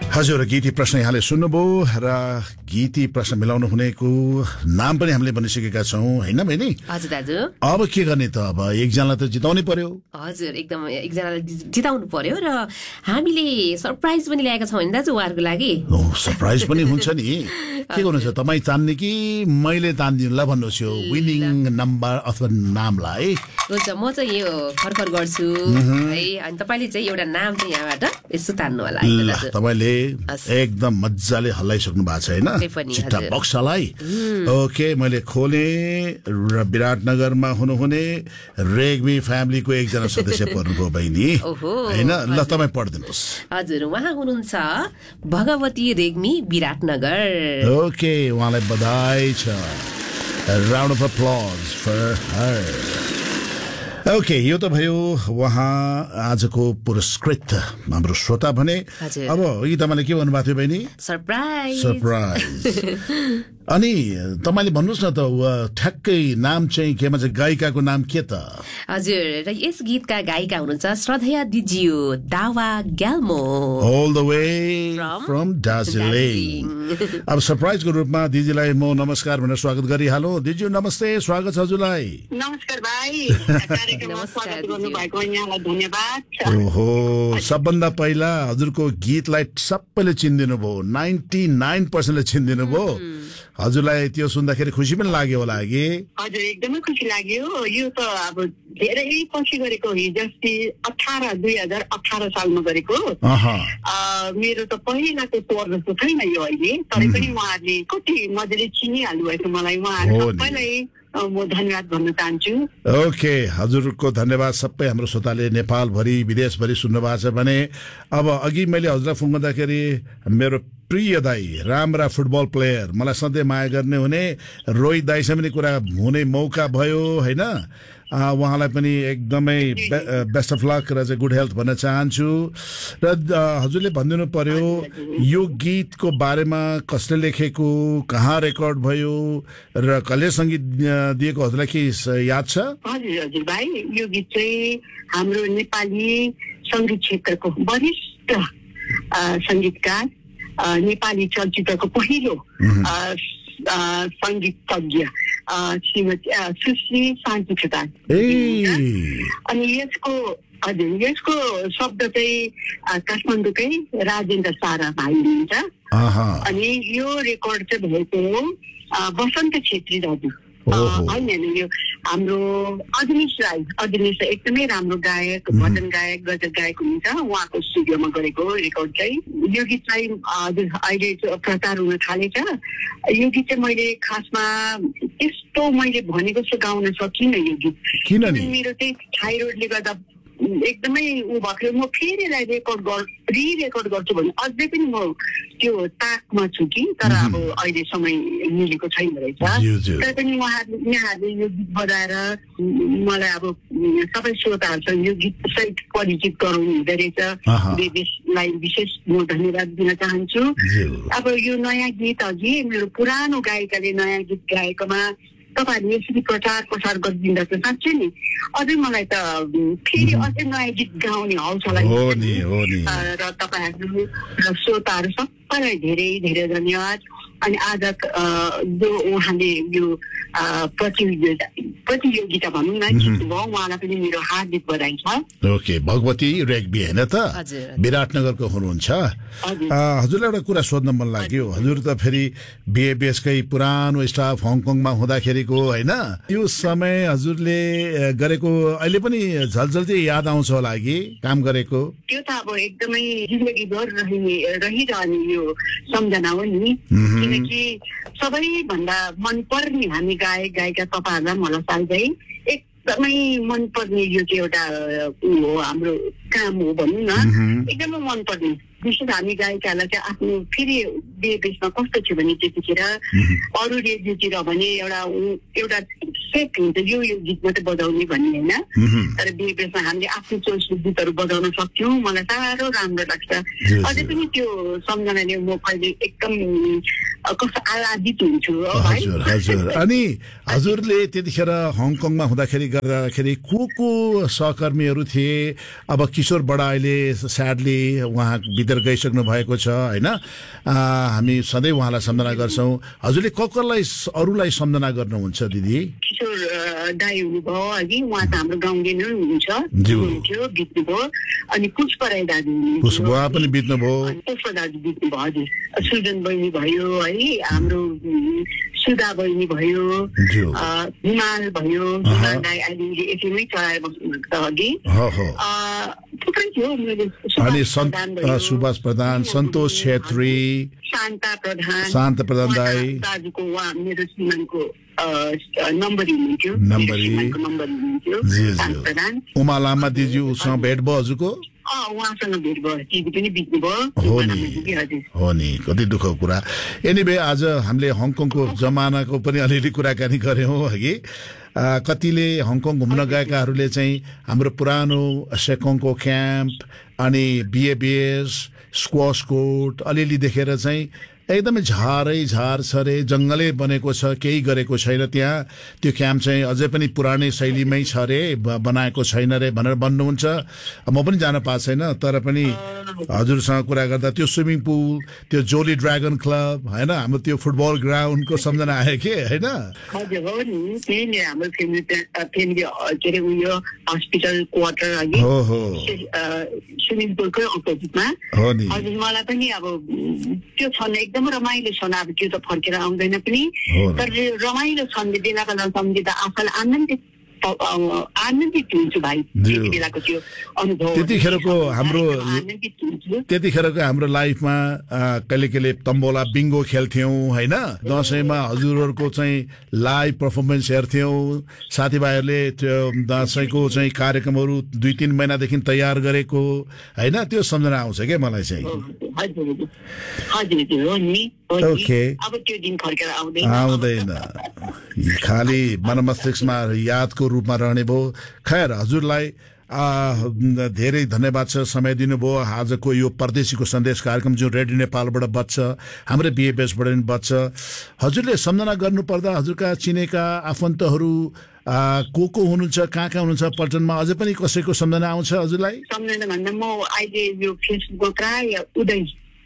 हजुर गीती प्रश्न यहाँले सुन्नुभयो र गीती प्रश्न मिलाउनु हुनेको नाम पनि हामीले भनिसकेका छौं हैन बहिनी? हजुर दाजु। अब के गर्ने त? अब एकजनालाई त जिताउनै पर्यो। हजुर एकदम एकजनालाई जिताउनु पर्यो र हामीले सरप्राइज पनि ल्याएका छौं नि दाजु उहाँहरुको लागि। ओ सरप्राइज पनि हुन्छ नि। के गर्नुहुन्छ तपाई तान्ने कि मैले तान्दिनु ल भन्नुस् यो विनिङ नम्बर अथवा नामलाई? हुन्छ म चाहिँ यो खरखर गर्छु है अनि तपाईले चाहिँ एउटा नाम चाहिँ यहाँबाट यसो तान्नु होला है दाजु। तपाईले एकदम मज्जाले हल्लाइसक्नु भएको छ हैन चिट्टा बक्सलाई। ओके मैले खोले र विराटनगरमा हुनुहुने रेग्मी फ्यामिलीको एकजना सदस्य पर्नुभयो बहिनी हैन? ल तपाई पढ्दिनुस्। हजुर उहाँ हुनुहुन्छ भगवती रेग्मी विराटनगर। ओके उहाँलाई बधाई छ। Round of अप्लज for her. Okay यो त भयो उहाँ आजको पुरस्कृत हाम्रो श्रोता भने। अब यी तपाईले के भन्नुभएको थियो बहिनी? सरप्राइज। अनि तपाईले भन्नुस् न त ठ्याक्कै नाम चाहिँ के भन्छ गायिकाको नाम के त? हजुर र यस गीतका गायिका हुनुहुन्छ श्रद्धया दिजियो दावा Gyalmo all the way from Darjeeling. अब सरप्राइजको रूपमा दिदीलाई म नमस्कार भनेर स्वागत गरिहालौँ। दिदी नमस्ते, स्वागत छ हजुरलाई। नमस्कार भाइ, कार्यक्रममा स्वागत गर्नुभएको यहाँलाई धन्यवाद। ओहो सबभन्दा पहिला हजुरको गीतलाई सबैले चिन्दिनु भयो, 99% चिन्दिनु भयो। हजुरलाई त्यो सुन्दाखेरि खुसी पनि लाग्यो होला कि? हजुर एकदमै खुसी लाग्यो। यो त अब धेरै पछि गरेको हिजो 2018 सालमा गरेको। मेरो त पहिलाको स्वर जस्तो छैन यो अहिले, तरै पनि उहाँहरूले कति मजाले चिनिहाल्नु भएको मलाई। उहाँहरू सबैलाई म धन्यवाद भन्न चाहन्छु। ओके हजुरको धन्यवाद। सबै हाम्रो श्रोताले नेपालभरि विदेशभरि सुन्नु भएको छ भने अब अघि मैले हजुरलाई फोन गर्दाखेरि मेरो प्रिय दाई राम्रा फुटबल प्लेयर मलाई सधैँ माया गर्ने हुने रोहित दाईसँग पनि कुरा हुने मौका भयो हैन? उहाँलाई पनि एकदमै बेस्ट अफ लक र चाहिँ गुड हेल्थ भन्न चाहन्छु। र हजुरले भनिदिनु पर्यो यो गीतको बारेमा कसले लेखेको, कहाँ रेकर्ड भयो र कसले सङ्गीत दिएको हजुरलाई के याद छ? हजुर हजुर भाइ, यो गीत चाहिँ हाम्रो नेपाली सङ्गीत क्षेत्रको वरिष्ठ सङ्गीतकार, नेपाली चलचित्रको पहिलो सङ्गीतज्ञ श्रीमती सुश्री शान्ति खेतान। अनि यसको शब्द चाहिँ काठमाडौँकै राजेन्द्र सारा भाइ हुनुहुन्छ। अनि यो रेकर्ड चाहिँ भएको बसन्त छेत्री दाजु होइन, यो हाम्रो अजनीश राई एकदमै राम्रो गायक, भजन गायक, गजल गायक हुनुहुन्छ। उहाँको स्टुडियोमा गरेको रेकर्ड चाहिँ यो गीत चाहिँ अहिले प्रचार हुन थालेछ। यो गीत चाहिँ मैले खासमा त्यस्तो मैले भनेको जस्तो गाउन सकिनँ यो गीत, किनभने मेरो चाहिँ थाइरोइडले गर्दा एकदमै ऊ भएको। म फेरि रिरेकर्ड गर्छु भने अझै पनि म त्यो ताकमा छु कि, तर अब अहिले समय मिलेको छैन रहेछ। तर पनि यहाँहरूले यो गीत बजाएर मलाई अब सबै श्रोताहरूसँग यो गीत सहित परिचित गराउनु हुँदो रहेछ। देशलाई विशेष म धन्यवाद दिन चाहन्छु। अब यो नयाँ गीत अघि मेरो पुरानो गायिकाले नयाँ गीत गाएकोमा तपाईँहरूले यसरी प्रचार गरिदिँदा त साँच्चै नि अझै मलाई त फेरि अझै नयाँ गीत गाउने हौसला र तपाईँहरू र श्रोताहरू सबैलाई धेरै धेरै धन्यवाद। अनि आज जो उहाँले यो प्रतियोगिता भनौँ न जित्नुभयो, उहाँलाई पनि मेरो हार्दिक बधाई छ। ओके भगवती रेग्मी होइन त, विराटनगरको हुनुहुन्छ। हजुरलाई एउटा कुरा सोध्न मन लाग्यो। हजुर त फेरि बिएबिएसकै पुरानो स्टाफ हङकङमा हुँदाखेरिको होइन? यो समय हजुरले गरेको अहिले पनि झलझल्ती याद आउँछ होला कि काम गरेको? त्यो त अब एकदमै जिन्दगीभर रहिरहने यो सम्झना हो नि, किनकि सबैभन्दा मनपर्ने हामी गायक गायिका तपाईँहरूलाई मलाई साल्दै एकदमै मनपर्ने यो चाहिँ एउटा हो, हाम्रो काम हो भनौँ न, एकदमै मनपर्ने। विशेष हामी गायिकाहरूलाई चाहिँ आफ्नो फेरि बेसमा कस्तो थियो भने त्यतिखेर अरू रेडियोतिर भने एउटा सेट हुन्छ यो गीत मात्रै बजाउने भन्ने होइन तर बिहेभियरमा हामीले आफ्नो चोइसको गीतहरू बजाउन सक्छौँ मलाई साह्रो राम्रो लाग्छ अझै पनि त्यो सम्झनाले म कहिले एकदम कस्तो आह्लादित हुन्छु हजुर हजुर अनि हजुरले त्यतिखेर हङकङमा गर्दाखेरि को सहकर्मीहरू थिए अब किशोर बडा अहिले स्याडली उहाँ भित्र गइसक्नु भएको छ होइन हामी सधैँ उहाँलाई सम्झना गर्छौँ हजुरले कसलाई अरूलाई सम्झना गर्नुहुन्छ दिदी किशोर दाई हुनुभयो अघि उहाँ त हाम्रो गाउँले नै हुनुहुन्छ हुनुहुन्थ्यो बित्नुभयो अनि पुष्प राई दाजु उहाँ पनि बित्नुभयो पुष्प दाजु बित्नुभयो हजुर सुजन बहिनी भयो है हाम्रो सुधा बहिनी भयो हिमाल भयो हिमाल दाई अहिले एकैमै चलाएर बस्नुभएको छ अघि थुप्रै थियो अनि सुभाष प्रधान सन्तोष छेत्री शान्ता प्रधान दाई दाजुको उहाँ मेरो श्रीमानको नम्बरी हुनुहुन्थ्यो उमा लामा दिदी उसँग भेट भयो हजुरको उहाँसँग भेट भयो दिदी पनि बित्नु भयो हो नि कति दुःखको कुरा एनिवे आज हामीले हङकङको जमानाको पनि अलिअलि कुराकानी गऱ्यौँ हगि कतिले हङकङ घुम्न गएकाहरूले चाहिँ हाम्रो पुरानो सेकोङको क्याम्प अनि बिएबिएस स्क्वास कोर्ट अलिअलि देखेर चाहिँ एकदमै झार छ रे जङ्गलै बनेको छ केही गरेको छैन त्यहाँ त्यो क्याम्प चाहिँ अझै पनि पुरानै शैलीमै छ रे बनाएको छैन रे भनेर भन्नुहुन्छ म पनि जान पाएको छैन तर पनि हजुरसँग कुरा गर्दा त्यो स्विमिङ पुल त्यो जोली ड्रागन क्लब होइन हाम्रो त्यो फुटबल ग्राउन्डको सम्झना आयो कि होइन हस्पिटल क्वार्टर स्विमिङ पुलकै अपोजिटमा मलाई पनि अब त्यो छ एकदमै रमाइलो छ अब त्यो त फर्केर आउँदैन पनि तर रमाइलो सम्झिँदाको सम्झिँदा आफूलाई आनन्दित हुन्छु भाइ त्यति बेलाको त्यो अनुभव त्यतिखेरको हाम्रो लाइफमा कहिले कहिले तम्बोला बिङ्गो खेल्थ्यौँ होइन दसैँमा हजुरहरूको चाहिँ लाइभ पर्फर्मेन्स हेर्थ्यौँ साथीभाइहरूले त्यो दसैँको चाहिँ कार्यक्रमहरू 2-3 महिनादेखि तयार गरेको होइन त्यो सम्झना आउँछ क्या मलाई चाहिँ आउँदैन खालि मनमस्तिष्कमा यादको रूपमा रहने भयो खैर हजुरलाई धेरै धन्यवाद छ समय दिनुभयो आजको यो परदेशीको सन्देश कार्यक्रम जुन रेडियो नेपालबाट बज्छ हाम्रो बिएबिएसबाट पनि बज्छ हजुरले सम्झना गर्नुपर्दा हजुरका चिनेका आफन्तहरू को हुनुहुन्छ कहाँ हुनुहुन्छ पल्टनमा अझै पनि कसैको सम्झना आउँछ हजुरलाई सम्झना भन्दा म अहिले यो फेसबुकमा प्राय उदय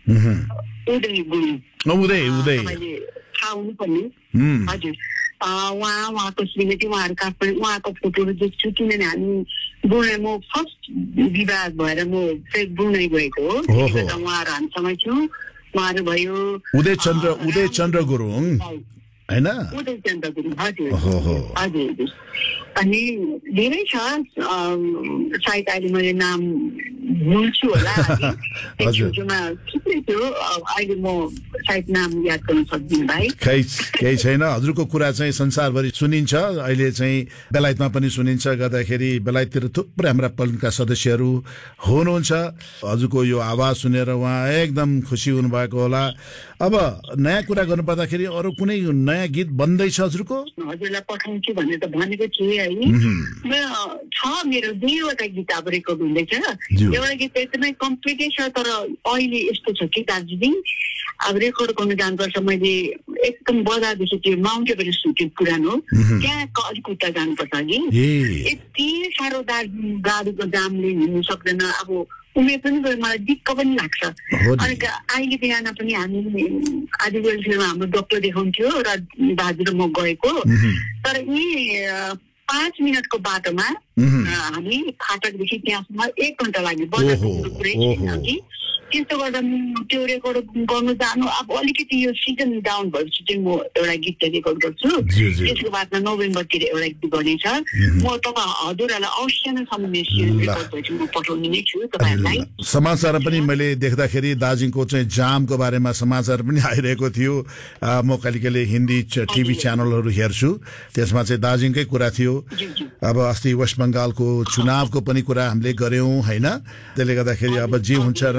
थाहा हुनुपर्ने हजुर उहाँको श्रीमती उहाँको फोटोहरू देख्छु किनभने हामी बुढाइ म फर्स्ट विवाह भएर म बुढाइ गएको हो उहाँहरू हामीसँगै छु उहाँहरू भयो उदय चन्द्र गुरुङ हैन उदय चन्द्र गुरुङ हजुर हजुर अनि धेरै छ सायद अहिले मैले नाम भुल्छु होला थुप्रै थियो अहिले म सायद नाम याद गर्न सक्दिनँ भाइ केही छैन हजुरको कुरा चाहिँ संसारभरि सुनिन्छ अहिले चाहिँ बेलायतमा पनि सुनिन्छ गर्दाखेरि बेलायततिर थुप्रै हाम्रा पल्टनका सदस्यहरू हुनुहुन्छ हजुरको यो आवाज सुनेर उहाँ एकदम खुसी हुनुभएको होला अब नयाँ कुरा गर्नुपर्दाखेरि अरू कुनै नयाँ गीत बन्दैछ हजुरको हजुरलाई पठाउँछु भनेर त भनेको थिएँ है छ मेरो 2वटा गीत अब रेकर्ड हुँदैछ एउटा गीत एकदमै कम्प्लिटै छ तर अहिले यस्तो छ कि दार्जिलिङ अब रेकर्ड गर्नु जानुपर्छ मैले एकदम बजारदेखि त्यो माउन्ट एभरेस्ट सुटेको पुरानो त्यहाँ अलिक उता जानुपर्छ कि यति साह्रो दार्जिलिङ गाडीको जामले हिँड्नु सक्दैन अब उमेर पनि गयो मलाई दिक्क पनि लाग्छ अनि अहिले बिहान पनि हामी आदिवासीमा हाम्रो डाक्टर देखाउँथ्यो र दाजु र म गएको तर यी 5 मिनटको बाटोमा हामी फाटकदेखि त्यहाँसम्म 1 घन्टा लाग्यो बजार त्यस्तो गर्दा त्यो रेकर्ड गर्नु जानु अब अलिकति यो सिजन डाउन भएपछि चाहिँ म एउटा गीत रेकर्ड गर्छु त्यसको बादमा नोभेम्बरतिर एउटा गीत गर्नेछ म तपाईँ हजुरहरूलाई अवश्य नै म पठाउने नै छु तपाईँहरूलाई समाचार पनि मैले देख्दाखेरि दार्जिलिङको चाहिँ जामको बारेमा समाचार पनि आइरहेको थियो म कहिले कहिले हिन्दी टिभी च्यानलहरू हेर्छु त्यसमा चाहिँ दार्जिलिङकै कुरा थियो अब अस्ति वेस्ट बङ्गालको चुनावको पनि कुरा हामीले गर्यौं हैन त्यसले गर्दाखेरि अब जे हुन्छ राम्रै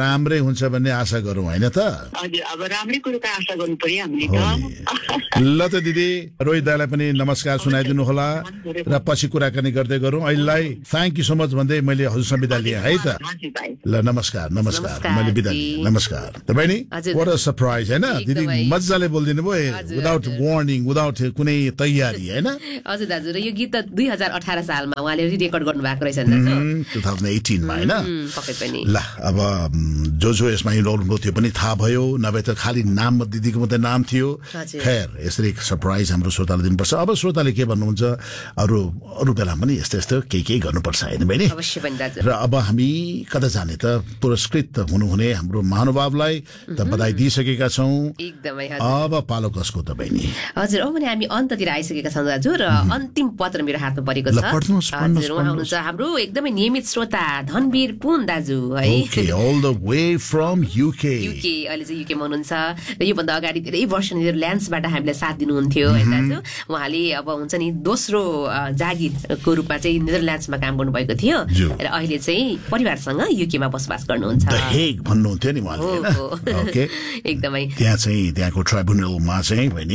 हुन्छ भन्ने आशा गरौँ होइन त? हजुर, अब राम्रै कुरोको आशा गर्नु पर्यो हामीले त। ल त दिदी, रोहित दाइलाई पनि नमस्कार सुनाइदिनु होला र पछि कुराकानी गर्दै गरौँ। अहिलेलाई थ्याङ्क यू सो मच भन्दै मैले हजुरसँग बिदा लिएँ है त। ल नमस्कार नमस्कार, मैले बिदा लिएँ, नमस्कार। त बहिनी, what a surprise हैन? दिदी मजाले बोलिदिनु भयो, विदाउट वार्निङ, विदाउट कुनै तयारी हैन? हजुर दाजु, र यो गीत त 2018 सालमा उहाँले रेकर्ड गर्नु भएको रहेछ दाजु, 2018 मा हैन? पक्कै पनि। ल अब जो यसमा इन्भल्भ हुनुभयो त्यो पनि थाहा भयो, नभए त खालि नाम दिदीको मात्रै नाम थियो। खैर, यसरी सरप्राइज हाम्रो श्रोताले दिनुपर्छ। अब श्रोताले के भन्नुहुन्छ, अरू बेला पनि यस्तो केही गर्नुपर्छ होइन बहिनी? अवश्य पनि दाजु। र अब हामी कता जाने त? पुरस्कृत हुनुहुने हाम्रो महानुभावलाई त बधाई दिइसकेका छौँ। एकदमै अब पालो कसको त बहिनी? हजुर, अब भने हामी अन्ततिर आइसकेका छौँ दाजु, र अन्तिम पत्र मेरो हातमा परेको छ। हजुर, उहाँ हुनुहुन्छ हाम्रो एकदमै नियमित श्रोता धनवीर पुन दाजु है। Okay, all the way from UK. अहिले चाहिँ युकेमा हुनुहुन्छ र योभन्दा अगाडि धेरै वर्ष नेदरल्यान्ड्सबाट हामीलाई साथ दिनुहुन्थ्यो है दाजु। उहाँले अब हुन्छ नि दोस्रो जागिरको रूपमा चाहिँ नेदरल्यान्ड्समा काम गर्नुभएको थियो र अहिले चाहिँ परिवारसँग युकेमा बसोबास गर्नुहुन्छ। द हेग भन्नुहुन्थ्यो नि उहाँले हैन? ओके, एकदमै त्यहाँको ट्राइब्युनलमा चाहिँ बहिनी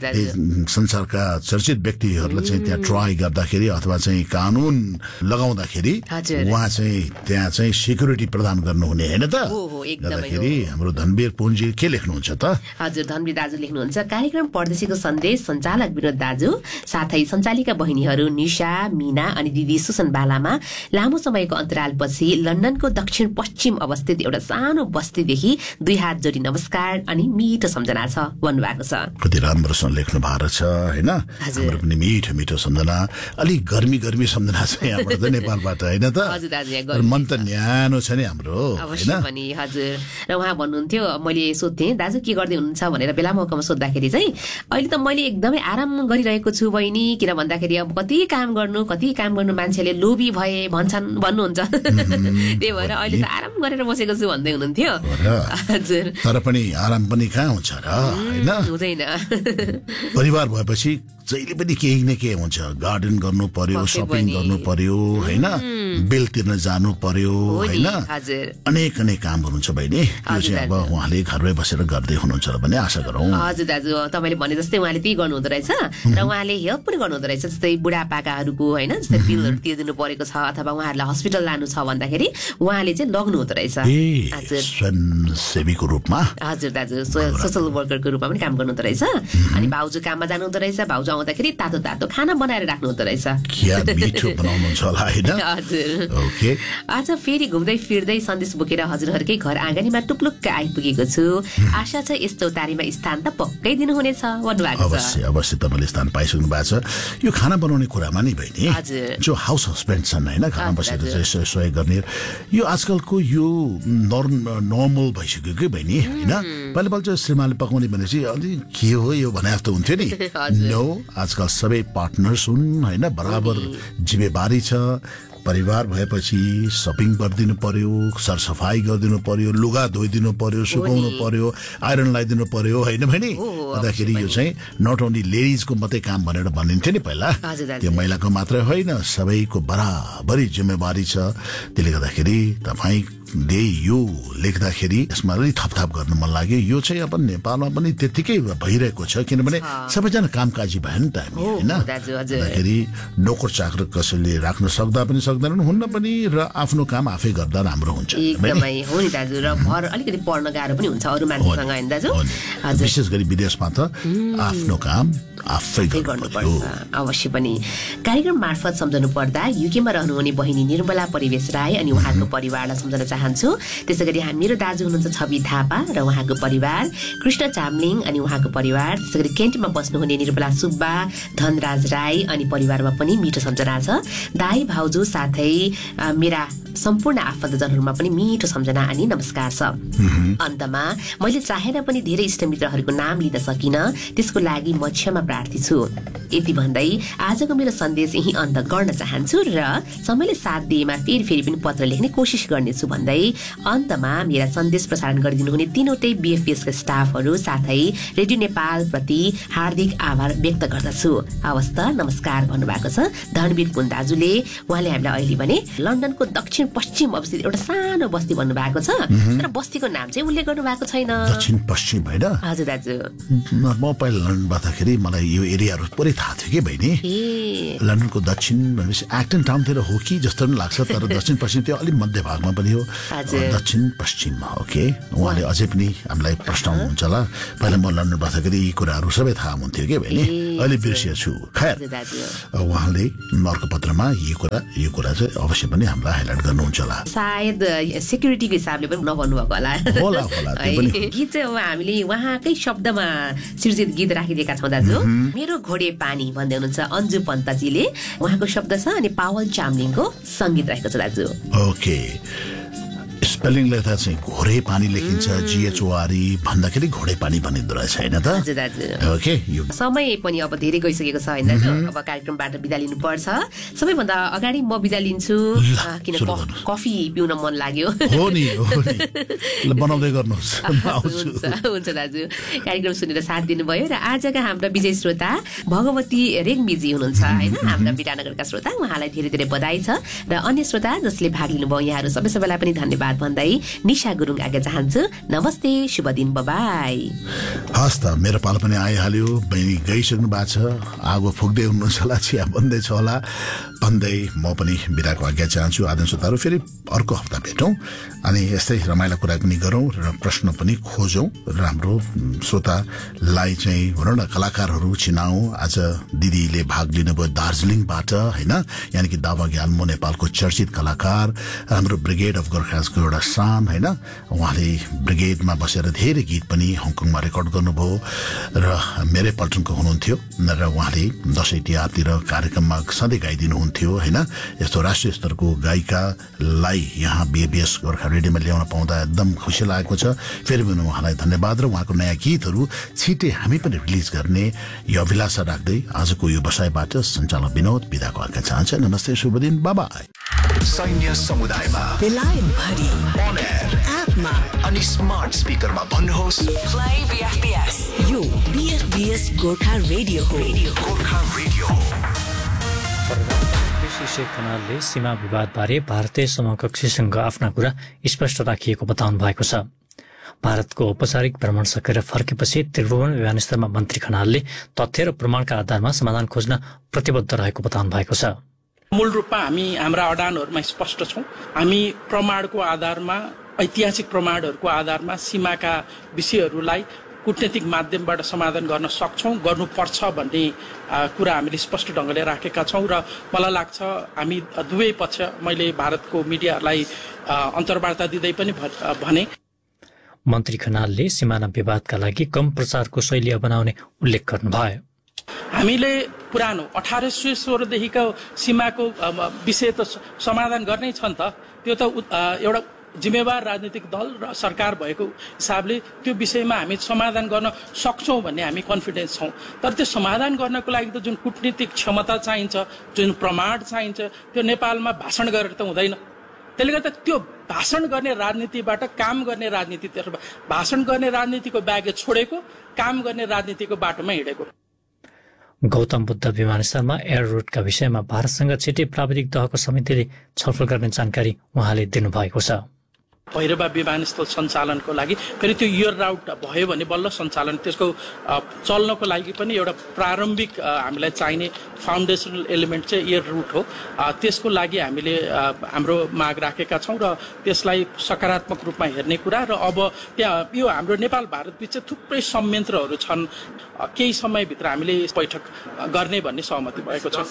संसारका चर्चित व्यक्तिहरूलाई चाहिँ त्यहाँ ट्राई गर्दाखेरि अथवा चाहिँ कानुन लगाउँदाखेरि उहाँ चाहिँ त्यहाँ चाहिँ सिक्युरिटी प्रदान गर्नुहुने हैन त? गर्दाखेरि हाम्रो धनवीर पुनजी के लेख्नुहुन्छ त? हजुर, धनवीर दाजु लेख्नुहुन्छ, कार्यक्रम परदेशीको सन्देश सञ्चालक विनोद दाजु साथै सञ्चालिका बहिनीहरू निशा, मीना अनि दिदी सुसन बालामा लामो समयको अन्तरालपछि लन्डनको दक्षिण पश्चिम अवस्थित एउटा सानो बस्तीदेखि 2 हात जोडी नमस्कार अनि मिठो सम्झना छ भन्नुभएको छ। कति राम्रोसँग लेख्नु भएको छ हैन? हाम्रो पनि मिठो मिठो सम्झना, अलि गर्मी सम्झना छ यहाँबाट नेपालबाट हैन त? हजुर दाजु, यहाँ मन त न्यानो छ नि हाम्रो अवश्य पनि। हजुर, र उहाँ भन्नुहुन्थ्यो, मैले सोध्थेँ दाजु के गर्दै हुनुहुन्छ भनेर बेला मौकामा सोद्धाखेरि चाहिँ अहिले त मैले एकदमै आराम गरिरहेको छु बहिनी, किन भन्दाखेरि अब कति काम गर्नु मान्छेले लोभी भए भन्नुहुन्छ त्यही भएर अहिले त आराम गरेर बसेको छु भन्दै हुनुहुन्थ्यो। हजुर, तर पनि आराम पनि कहाँ हुन्छ र हैन? हुँदैन। परिवार भएपछि जहिले पनि केही न केही हुन्छ, गार्डन गर्नु पर्यो, सपिङ गर्नु पर्यो हैन, बिल तिर्न जानु पर्यो हैन, अनेक कामहरू हुन्छ बहिनी। यो चाहिँ अब उहाँले घरमै बसेर गर्दै हुनुहुन्छ भने आशा गरौँ। हजुर दाजु, तपाईँले भने जस्तै उहाँले त्यही गर्नु हुँदो रहेछ र उहाँले हेल्प पनि गर्नु हुँदो रहेछ, जस्तै बुढापाकाहरूको हैन, जस्तै बिलहरू तिर्दिनु परेको छ अथवा उहाँहरूलाई हस्पिटल लानु छ भन्दाखेरि उहाँले चाहिँ लग्नु हुँदो रहेछ। हजुर, स्वयंसेवीको रूपमा। हजुर दाजु, सोशल वर्करको रूपमा पनि काम गर्नु हुँदो रहेछ। अनि भाउजू काममा जानु हुँदो रहेछ, भाउजू आउँदाखेरि तातो खाना बनाएर राख्नु हुँदो रहेछ। हजुर, आज फेरि घुम्दै फिर्दै सन्देश बोकेर हजुरहरूकै घर आँगनीमा टुप्लुक्क आइपुगेको छु। आशा छ यस चौतारीमा स्थान त पक्कै दिनुहुनेछ भन्नुभएको छ। अवश्य तपाईँले स्थान पाइसक्नु भएको छ। यो खाना बनाउने कुरामा नि बहिनी, जो हाउस हस्बेन्ड छन् हैन, खाना बसेर चाहिँ सहयोग गर्ने, यो आजकलको यो नर्मल भइसक्यो कि बहिनी हैन? पहिला चाहिँ श्रीमानले पकाउने भनेपछि अलि के हो यो भने जस्तो हुन्थ्यो नि। नो, आजकल सबै पार्टनर्स हुन् हैन, बराबर जिम्मेवारी छ। परिवार भएपछि सपिङ गरिदिनु पर्यो, सरसफाई गरिदिनु पर्यो, लुगा धोइदिनु पर्यो, सुकाउनु पर्यो, आइरन लगाइदिनु पर्यो हैन बहिनी? भन्दाखेरि यो चाहिँ नट ओन्ली लेडिजको मात्रै काम भनेर भनिन्थ्यो नि पहिला, त्यो महिलाको मात्रै होइन, सबैको बराबरी जिम्मेवारी छ। त्यसले गर्दाखेरि तपाईँले यो लेख्दाखेरि यसमा अलि थपथाप गर्न मन लाग्यो। यो चाहिँ अब नेपालमा पनि त्यतिकै भइरहेको छ, किनभने सबैजना कामकाजी भयो नि त हामी हैन? भन्दाखेरि नोकर चाकर कसैले राख्न सक्दा पनि सक्दैनन्, हुन्न पनि, र आफ्नो काम आफै गर्दा राम्रो हुन्छ। एकदमै हो नि दाजु, र भर अलिकति पढ्न गाह्रो पनि हुन्छ अरू मान्छेसँग हैन दाजु? विशेष गरी विदेशमा त आफ्नो काम आफै गर्नुपर्छ। अवश्य पनि। कार्यक्रम मार्फत सम्झनु पर्दा युकेमा रहनुहुने बहिनी निर्मला परिवेश राय अनि उहाँको परिवारलाई सम्झन चाहन्छु। त्यसै गरी मेरो दाजु हुनुहुन्छ छवि थापा र उहाँको परिवार, कृष्ण चामलिङ अनि उहाँको परिवार, त्यसै गरी केन्टमा बस्नुहुने निर्मला सुब्बा, धनराज राई अनि परिवारमा पनि मिठो सम्झना छ। दाई भाउजू साथै मेरा सम्पूर्ण आफन्तजनहरूमा पनि मिठो सम्झना अनि नमस्कार छ। अन्तमा मैले चाहेर पनि धेरै इष्टमित्रहरूको नाम लिन सकिनँ, त्यसको लागि म क्षमा प्रार्थी छु। यति भन्दै आजको मेरो सन्देश यही अन्त गर्न चाहन्छु र समयले साथ दिएमा फेरि पनि पत्र लेख्ने कोसिस गर्नेछु भन्दै अन्तमा मेरा सन्देश प्रसारण गरिदिनुहुने तीनवटै BFPSका स्टाफहरू साथै रेडियो नेपाल प्रति हार्दिक आभार व्यक्त गर्दछु। हवस् त, नमस्कार भन्नुभएको छ धनवीर पुन दाजुले। उहाँले हामीलाई अहिले भने लन्डनको दक्षिण पश्चिम अवस्थित एउटा सानो बस्ती भन्नुभएको छ, तर बस्तीको नाम चाहिँ उल्लेख गर्नुभएको छैन। दक्षिण पश्चिम होइन? हजुर दाजु। म पहिला लन्डन बस्दाखेरि मलाई यो एरियाहरू पुरै थाहा थियो कि बहिनी। लन्डनको दक्षिण भनेपछि एक्टन टाउनतिर हो कि जस्तो पनि लाग्छ, तर दक्षिण पश्चिम त्यो अलिक मध्य भागमा पनि हो। दक्षिण पश्चिममा। ओके, उहाँले अझै पनि हामीलाई प्रश्नाउनुहुन्छ होला। पहिला म लन्डन बस्दाखेरि यी कुराहरू सबै थाहा हुन्थ्यो कि बहिनी, अहिले बिर्सिएछु। खैर, उहाँले अर्को पत्रमा यो कुरा चाहिँ अवश्य पनि हामीलाई हाइलाइट गर्नुहुन्छ होला। सायद सेक्युरिटीको हिसाबले पनि नभन्नुभएको होला। गीत चाहिँ हामीले उहाँकै शब्दमा सृजित गीत राखिदिएका छौँ दाजु। मेरो घोडे पानी भन्दै हुनुहुन्छ अन्जु पन्तजीले, उहाँको शब्द छ अनि पावल चामलिङको सङ्गीत रहेको छ दाजु। ओके, स्पेलिङ लेख्दा चाहिँ घोडे पानी लेखिन्छ, GHORE भन्दाखेरि घोडे पानी भनिँदो रहेछ होइन त? हजुर दाजु। ओके, समय पनि अब धेरै गइसकेको छ होइन दाजु, अब कार्यक्रमबाट बिदा लिनु पर्छ। सबैभन्दा अगाडि म बिदा लिन्छु, किन कफी पिउन मन लाग्यो। हो नि, बनाउँदै गर्नुहोस्। हुन्छ दाजु, कार्यक्रम सुनेर साथ दिनुभयो। र आजका हाम्रा विजय श्रोता भगवती रेग्मीजी हुनुहुन्छ होइन, हाम्रा विराटनगरका श्रोता, उहाँलाई धेरै धेरै बधाई छ। र अन्य श्रोता जसले भाग लिनुभयो यहाँहरू सबैलाई पनि धन्यवाद भन्दै निशा गुरुङ आगे चाहन्छु। नमस्ते, शुभ दिन, बाई। हस् त, मेरो पालो पनि आइहाल्यो। बहिनी गइसक्नु भएको छ, आगो फुक्दै हुनुहुन्छ होला, चिया बन्दैछ होला भन्दै म पनि बिदाको आज्ञा चाहन्छु। आदरणीय श्रोताहरू, फेरि अर्को हप्ता भेटौँ अनि यस्तै रमाइलो कुरा पनि गरौँ र प्रश्न पनि खोजौँ र हाम्रो श्रोतालाई चाहिँ भनौँ न कलाकारहरू चिनाउँ। आज दिदीले भाग लिनुभयो दार्जिलिङबाट होइन, यानि कि दावा ग्याल्मो नेपालको चर्चित कलाकार, हाम्रो ब्रिगेड अफ गोर्खासको एउटा शान होइन। उहाँले ब्रिगेडमा बसेर धेरै गीत पनि हङकङमा रेकर्ड गर्नुभयो र मेरै पल्टनको हुनुहुन्थ्यो र उहाँले दसैँ तिहारतिर कार्यक्रममा सधैँ गाइदिनुहुन्थ्यो होइन। यस्तो राष्ट्रिय स्तरको गायिकालाई यहाँ BFPS गोर्खा रेडियोमा ल्याउन पाउँदा एकदम खुसी लागेको छ। फेरि पनि उहाँलाई धन्यवाद र उहाँको नयाँ गीतहरू छिटै हामी पनि रिलिज गर्ने यो अभिलाषा राख्दै आजको यो बसाइबाट सञ्चालक विनोद बिदाको आज्ञा चाहन्छ। नमस्ते, शुभ दिन, बाई। सैन्य समुदायमा बेलायतभरि अन एयर एपमा अनि स्मार्ट स्पिकरमा भन्नुहोस् प्ले BFPS। यो BFPS गोर्खा रेडियो हो। गोर्खा रेडियो हो। शेख खनालले सीमा विवादबारे भारतीय समकक्षीसँग आफ्ना कुरा स्पष्ट राखिएको बताउनु भएको छ। भारतको औपचारिक भ्रमण सकेर फर्केपछि त्रिभुवन विमानस्थलमा मन्त्री खनालले तथ्य र प्रमाणका आधारमा समाधान खोज्न प्रतिबद्ध रहेको बताउनु भएको छ। मूल रूपमा हामी हाम्रा अडानहरूमा स्पष्ट छौँ। हामी प्रमाणको आधारमा, ऐतिहासिक प्रमाणहरूको आधारमा सीमाका विषयहरूलाई कूटनीतिक माध्यमबाट समाधान गर्न सक्छौँ, गर्नुपर्छ भन्ने कुरा हामीले स्पष्ट ढङ्गले राखेका छौँ। र मलाई लाग्छ हामी दुवै पक्ष, मैले भारतको मिडियालाई अन्तर्वार्ता दिँदै पनि भने मन्त्री खनालले सिमाना विवादका लागि कम प्रचारको शैली अपनाउने उल्लेख गर्नुभयो। हामीले पुरानो 1816 देखिको सीमाको विषय त समाधान गर्नै छ नि त। त्यो त एउटा जिम्मेवार राजनीतिक दल र सरकार भएको हिसाबले त्यो विषयमा हामी समाधान गर्न सक्छौँ भन्ने हामी कन्फिडेन्स छौँ। तर त्यो समाधान गर्नको लागि त जुन कूटनीतिक क्षमता चाहिन्छ, जुन प्रमाण चाहिन्छ, त्यो नेपालमा भाषण गरेर त हुँदैन। त्यसले गर्दा त्यो भाषण गर्ने राजनीतिबाट काम गर्ने राजनीतितर्फ, भाषण गर्ने राजनीतिको बागे छोडेको, काम गर्ने राजनीतिको बाटोमा हिँडेको। गौतम बुद्ध विमानस्थलमा एयर रुटका विषयमा भारतसँग छिट्टै प्राविधिक तहको समितिले छलफल गर्ने जानकारी उहाँले दिनुभएको छ। भैरवा विमानस्थल सञ्चालनको लागि फेरि त्यो एयर राउट भयो भने बल्ल सञ्चालन, त्यसको चल्नको लागि पनि एउटा प्रारम्भिक हामीलाई चाहिने फाउन्डेसनल एलिमेन्ट चाहिँ एयर रुट हो। त्यसको लागि हामीले हाम्रो माग राखेका छौँ र त्यसलाई सकारात्मक रूपमा हेर्ने कुरा। र अब त्यहाँ यो हाम्रो नेपाल भारत बिच थुप्रै संयन्त्रहरू छन्, केही समयभित्र हामीले बैठक गर्ने भन्ने सहमति भएको छ।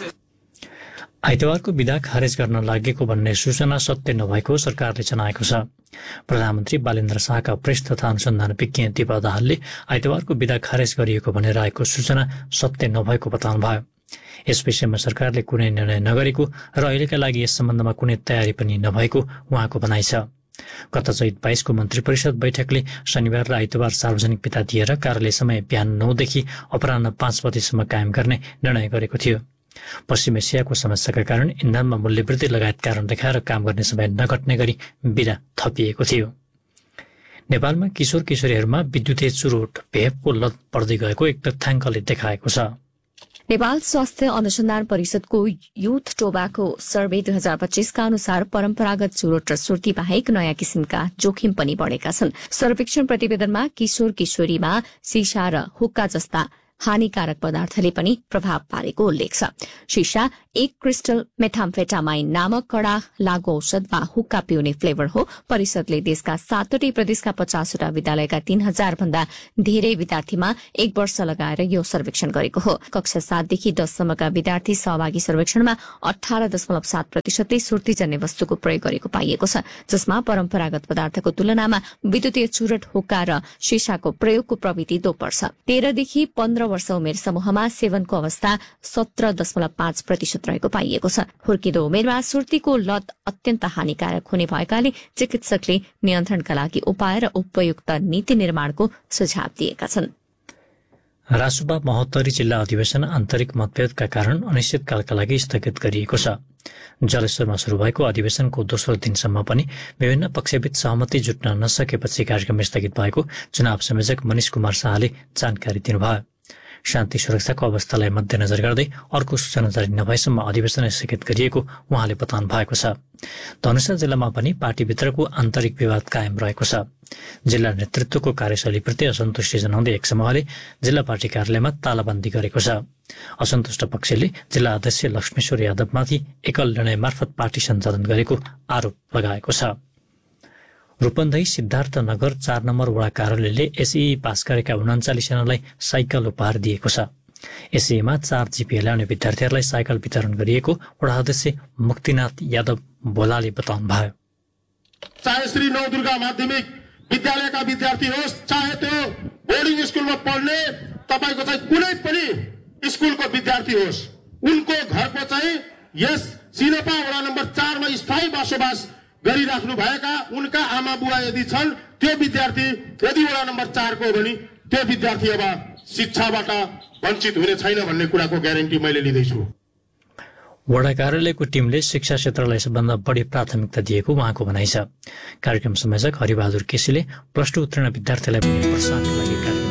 आइतबारको विधा खारेज गर्न लागेको भन्ने सूचना सत्य नभएको सरकारले जनाएको छ। प्रधानमन्त्री बालेन्द्र शाहका प्रेस तथा अनुसन्धान विज्ञ दिपा दाहालले आइतबारको विधा खारेज गरिएको भनेर आएको सूचना सत्य नभएको बताउनुभयो। यस विषयमा सरकारले कुनै निर्णय नगरेको र अहिलेका लागि यस सम्बन्धमा कुनै तयारी पनि नभएको उहाँको भनाइ छ। गत चैत 22 को मन्त्री परिषद बैठकले शनिबार र आइतबार सार्वजनिक बिदा दिएर कार्यालय समय बिहान 9 देखि अपराह्न 5 बजेसम्म कायम गर्ने निर्णय गरेको थियो। पश्चिम एसियाको समस्याका कारण इन्धनमा मूल्यवृद्धि लगायत कारण देखाएर काम गर्ने समय नघट्ने गरी बिदा थपिएको थियो। नेपालमा किशोर किशोरीहरूमा विद्युतीय चुरोट भेपको लत बढ्दै गएको एक तथ्याङ्कले देखाएको छ। नेपाल स्वास्थ्य अनुसन्धान परिषदको युथ टोबाको सर्वे 2025 का अनुसार परम्परागत चुरोट र सुर्ती बाहेक नयाँ किसिमका जोखिम पनि बढ़ेका छन्। सर्वेक्षण प्रतिवेदनमा किशोर किशोरीमा सिसा र हुक्का जस्ता हानिकारक पदार्थले पनि प्रभाव पारेको उल्लेख छ। सिसा एक क्रिस्टल मेथाम्फेटामाइन नामक कड़ा लागू औषध वा हुक्का पिउने फ्लेभर हो। परिषदले देशका 7वटै प्रदेशका 50वटा विद्यालयका 3000 भन्दा धेरै विद्यार्थीमा 1 वर्ष लगाएर यो सर्वेक्षण गरेको हो। कक्षा 7 देखि 10 सम्मका विद्यार्थी सहभागी सर्वेक्षणमा 18.7% सुर्तीजन्य वस्तुको प्रयोग गरेको पाइएको छ, जसमा परम्परागत पदार्थको तुलनामा विद्युतीय चुरोट, हुक्का र सिसाको प्रयोगको प्रवृत्ति दोब्बर छ। 13 देखि 15 वर्ष उमेर समूहमा सेवनको अवस्था 17.5% रहेको पाइएको छ। हुर्किदो उमेरमा सुर्तीको लत अत्यन्त हानिकारक हुने भएकाले चिकित्सकले नियन्त्रणका लागि उपाय र उपयुक्त नीति निर्माणको सुझाव दिएका छन्। रासुपा महोत्तरी जिल्ला अधिवेशन आन्तरिक मतभेदका कारण अनिश्चितकालका लागि स्थगित गरिएको छ। जलेश्वरमा शुरू भएको अधिवेशनको दोस्रो दिनसम्म पनि विभिन्न पक्षबीच सहमति जुट्न नसकेपछि कार्यक्रम स्थगित भएको चुनाव संयोजक मनिष कुमार शाहले जानकारी दिनुभयो। शान्ति सुरक्षाको अवस्थालाई मध्यनजर गर्दै अर्को सूचना जारी नभएसम्म अधिवेशन स्थगित गरिएको उहाँले बताउनु भएको छ। धनुषा जिल्लामा पनि पार्टीभित्रको आन्तरिक विवाद कायम रहेको छ। जिल्ला नेतृत्वको कार्यशैलीप्रति असन्तुष्टि जनाउँदै एक समूहले जिल्ला पार्टी कार्यालयमा तालाबन्दी गरेको छ। असन्तुष्ट पक्षले जिल्ला अध्यक्ष लक्ष्मेश्वर यादवमाथि एकल निर्णय मार्फत पार्टी सञ्चालन गरेको आरोप लगाएको छ। रूपन्देही सिद्धार्थनगर 4 नम्बर वडा कार्यालयले एसई पास गरेका 39 जनालाई साइकल उपहार दिएको छ। एसईमा 4 जिपिए ल्याउने विद्यार्थीहरूलाई साइकल वितरण गरिएको वडा अध्यक्ष मुक्तिनाथ यादव बोलाले बताउनुभयो। चाहे श्री नवदुर्गा माध्यमिक विद्यालयका विद्यार्थी होस्, चाहे त्यो बोर्डिङ स्कुलमा पढ्ने तपाईको चाहिँ कुनै पनि स्कुलको विद्यार्थी होस्, उनको घरको चाहिँ यस सिनपा वडा नम्बर 4 मा स्थायी बसोबास गरिराख्नु भएका उनका आमा बुवा यदि छन्, त्यो विद्यार्थी यदि वडा नम्बर 4 को हो भने त्यो विद्यार्थी अब शिक्षाबाट वञ्चित हुने छैन भन्ने कुराको ग्यारेन्टी मैले लिँदैछु। वडा कार्यालयको टिमले शिक्षा क्षेत्रलाई सबभन्दा बढी प्राथमिकता दिएको उहाँको भनाइ छ। कार्यक्रम संयोजक हरिबहादुर केसीले +2 उत्तीर्ण विद्यार्थीलाई पनि प्रोत्साहनका लागि